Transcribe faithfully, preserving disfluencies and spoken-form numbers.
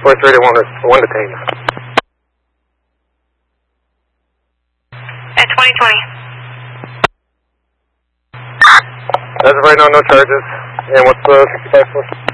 four three to one, one detained. At twenty twenty. As of right now, no charges. And what's the sixty-five for?